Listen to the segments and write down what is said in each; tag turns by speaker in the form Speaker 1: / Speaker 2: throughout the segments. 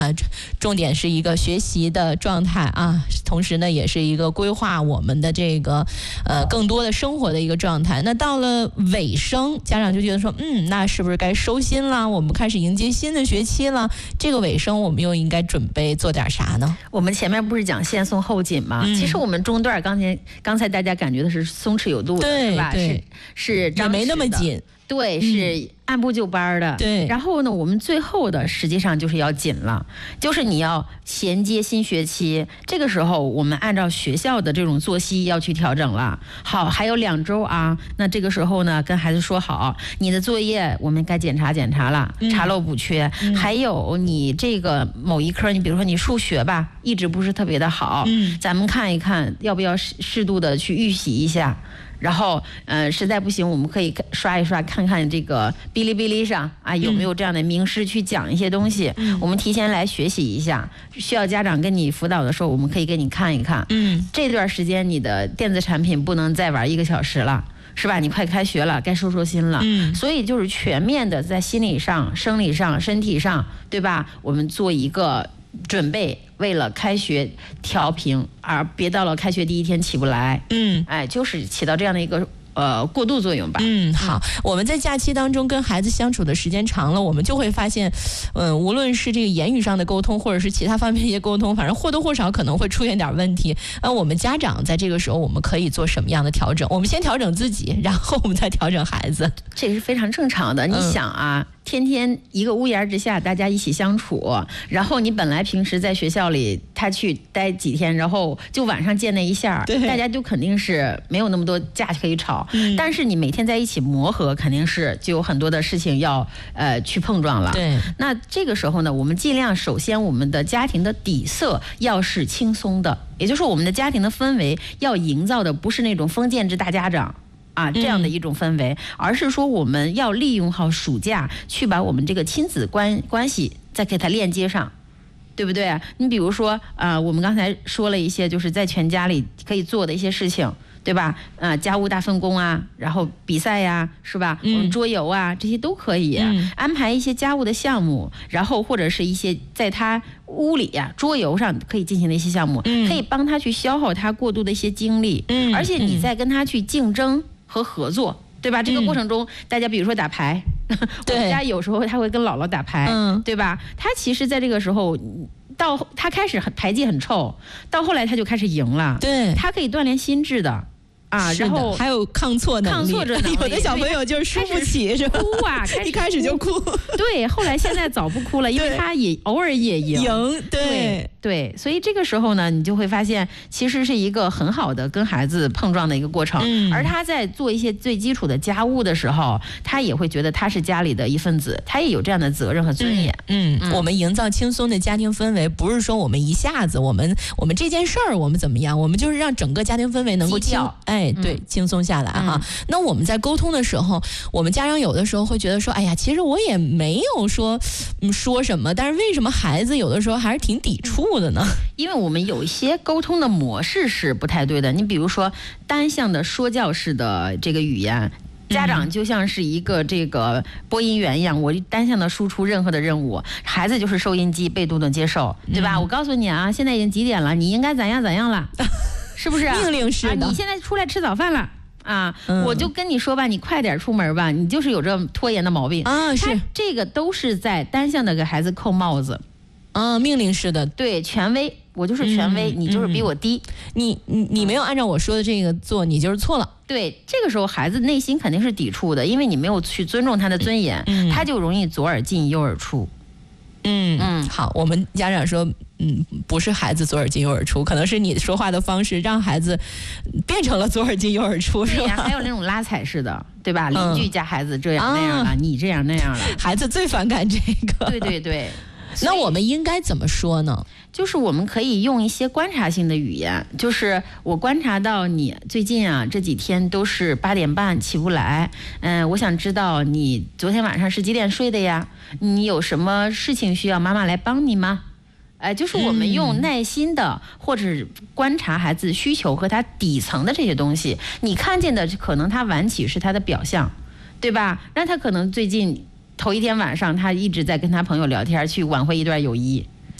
Speaker 1: 重点是一个学习的状态啊，同时呢也是一个规划我们的这个更多的生活的一个状态。那到了尾声，家长就觉得说，那是不是该收心了？我们开始迎接新的学期了，这个尾声我们又应该准备做点啥呢？
Speaker 2: 我们前面不是讲先松后紧吗？其实我们中段刚才大家感觉的是松弛有度的，
Speaker 1: 对，
Speaker 2: 是吧？是
Speaker 1: 也没那么紧。
Speaker 2: 对，是按部就班的。
Speaker 1: 对，
Speaker 2: 然后呢，我们最后的实际上就是要紧了，就是你要衔接新学期。这个时候，我们按照学校的这种作息要去调整了。好，还有2周啊，那这个时候呢，跟孩子说好，你的作业我们该检查了，查漏补缺。还有你这个某一科，你比如说你数学吧，一直不是特别的好，咱们看一看要不要适度的去预习一下。然后，实在不行，我们可以刷一刷，看看这个哔哩哔哩上啊有没有这样的名师去讲一些东西。我们提前来学习一下。需要家长跟你辅导的时候，我们可以给你看一看。这段时间你的电子产品不能再玩1个小时了，是吧？你快开学了，该收心了。所以就是全面的在心理上、生理上、身体上，对吧？我们做一个准备，为了开学调平，而别到了开学第一天起不来。就是起到这样的一个过渡作用吧。
Speaker 1: 好，我们在假期当中跟孩子相处的时间长了，我们就会发现，无论是这个言语上的沟通，或者是其他方面一些沟通，反正或多或少可能会出现点问题。我们家长在这个时候，我们可以做什么样的调整？我们先调整自己，然后我们再调整孩子，
Speaker 2: 这是非常正常的。你想啊。天天一个屋檐之下，大家一起相处，然后你本来平时在学校里，他去待几天，然后就晚上见那一下，大家就肯定是没有那么多架可以吵。但是你每天在一起磨合，肯定是就有很多的事情要去碰撞了。
Speaker 1: 对，
Speaker 2: 那这个时候呢，我们尽量首先我们的家庭的底色要是轻松的，也就是我们的家庭的氛围要营造的不是那种封建制大家长。这样的一种氛围，而是说我们要利用好暑假，去把我们这个亲子关系再给它链接上，对不对？你比如说我们刚才说了一些，就是在全家里可以做的一些事情，对吧？家务大分工啊，然后比赛呀，是吧？我们桌游啊，这些都可以安排一些家务的项目，然后或者是一些在他屋里桌游上可以进行的一些项目，可以帮他去消耗他过度的一些精力，而且你在跟他去竞争和合作，对吧？这个过程中，大家比如说打牌，我们家有时候他会跟姥姥打牌，对吧？他其实在这个时候，到他开始牌技很臭，到后来他就开始赢了，
Speaker 1: 对，
Speaker 2: 他可以锻炼心智的。然后
Speaker 1: 还有抗挫能力，有的小朋友就是输不起，是吧？
Speaker 2: 哭啊，
Speaker 1: 一开始就哭。
Speaker 2: 对，后来现在早不哭了，因为他也偶尔也赢。对，所以这个时候呢，你就会发现，其实是一个很好的跟孩子碰撞的一个过程。而他在做一些最基础的家务的时候，他也会觉得他是家里的一份子，他也有这样的责任和尊严。
Speaker 1: 我们营造轻松的家庭氛围，不是说我们一下子我们这件事儿我们怎么样，我们就是让整个家庭氛围能够轻松下来哈。那我们在沟通的时候，我们家长有的时候会觉得说，哎呀，其实我也没有说什么，但是为什么孩子有的时候还是挺抵触的呢？
Speaker 2: 因为我们有一些沟通的模式是不太对的。你比如说单向的说教式的这个语言，家长就像是一个这个播音员一样，我单向的输出任何的任务，孩子就是收音机被动的接受，对吧？我告诉你啊，现在已经几点了，你应该怎样了。是不是
Speaker 1: 命令式的？
Speaker 2: 你现在出来吃早饭了我就跟你说吧，你快点出门吧，你就是有这拖延的毛病
Speaker 1: 是
Speaker 2: 这个都是在单向的给孩子扣帽子
Speaker 1: 命令式的，
Speaker 2: 对，权威，我就是权威，你就是比我低，
Speaker 1: 你没有按照我说的这个做，你就是错了。
Speaker 2: 对，这个时候孩子内心肯定是抵触的，因为你没有去尊重他的尊严，他就容易左耳进右耳出。
Speaker 1: 好，我们家长说，不是孩子左耳进右耳出，可能是你说话的方式让孩子变成了左耳进右耳出，是吧？
Speaker 2: 还有那种拉踩式的，对吧？邻居家孩子这样那样了，你这样那样了，
Speaker 1: 孩子最反感这个。
Speaker 2: 对。
Speaker 1: 那我们应该怎么说呢？
Speaker 2: 就是我们可以用一些观察性的语言，就是我观察到你最近这几天都是8点半起不来，我想知道你昨天晚上是几点睡的呀？你有什么事情需要妈妈来帮你吗？就是我们用耐心的或者观察孩子需求和他底层的这些东西，你看见的可能他晚起是他的表象，对吧？那他可能最近头一天晚上他一直在跟他朋友聊天，去挽回一段友谊。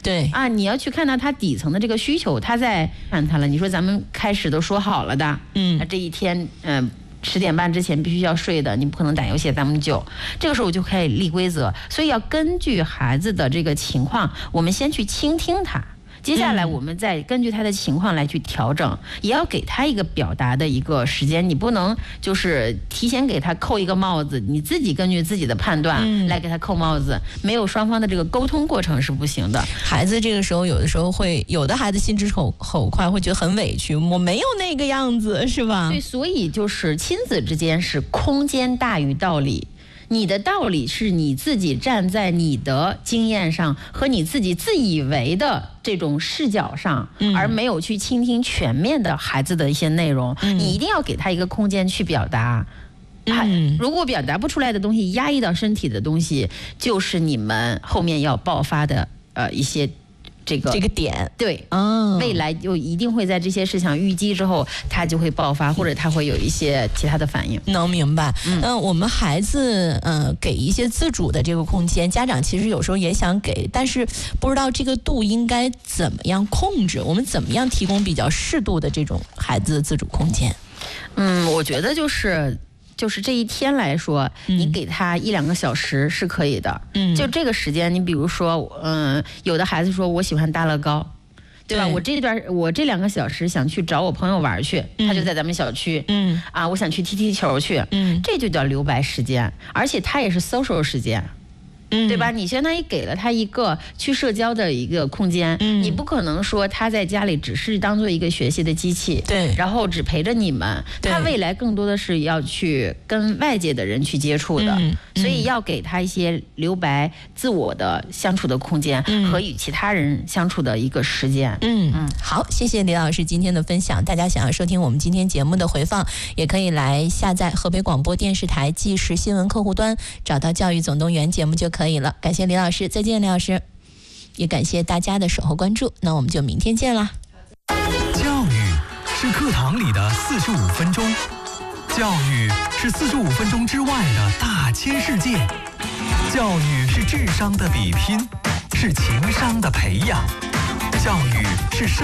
Speaker 1: 对
Speaker 2: 啊，你要去看到他底层的这个需求，他在看他了。你说咱们开始都说好了的，这一天10点半之前必须要睡的，你不可能打游戏咱们就这个时候我就可以立规则，所以要根据孩子的这个情况，我们先去倾听他。接下来我们再根据他的情况来去调整，也要给他一个表达的一个时间，你不能就是提前给他扣一个帽子，你自己根据自己的判断来给他扣帽子，没有双方的这个沟通过程是不行的。
Speaker 1: 孩子这个时候有的时候会，有的孩子心直口快，会觉得很委屈，我没有那个样子，是吧？
Speaker 2: 对，所以就是亲子之间是空间大于道理。你的道理是你自己站在你的经验上和你自己自以为的这种视角上，而没有去倾听全面的孩子的一些内容。你一定要给他一个空间去表达。如果表达不出来的东西，压抑到身体的东西，就是你们后面要爆发的一些这个
Speaker 1: 点。
Speaker 2: 对，未来就一定会在这些事情淤积之后，他就会爆发，或者他会有一些其他的反应。
Speaker 1: 能明白。我们孩子给一些自主的这个空间，家长其实有时候也想给，但是不知道这个度应该怎么样控制，我们怎么样提供比较适度的这种孩子的自主空间？
Speaker 2: 我觉得就是这一天来说，你给他1-2个小时是可以的。就这个时间，你比如说，有的孩子说我喜欢大乐高，对吧？我这2个小时想去找我朋友玩去，他就在咱们小区。我想去踢球去。这就叫留白时间，而且他也是 social 时间。对吧？你相当于给了他一个去社交的一个空间，你不可能说他在家里只是当做一个学习的机器，
Speaker 1: 对，
Speaker 2: 然后只陪着你们，他未来更多的是要去跟外界的人去接触的，所以要给他一些留白、自我的相处的空间和与其他人相处的一个时间。
Speaker 1: 好，谢谢李老师今天的分享。大家想要收听我们今天节目的回放，也可以来下载河北广播电视台即时新闻客户端，找到教育总动员节目就可以了。感谢李老师，再见李老师，也感谢大家的守候关注，那我们就明天见啦。
Speaker 3: 教育是课堂里的45分钟，教育是45分钟之外的大千世界，教育是智商的比拼，是情商的培养，教育是生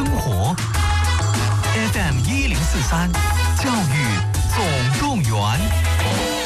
Speaker 3: 活。FM 1043，教育总动员。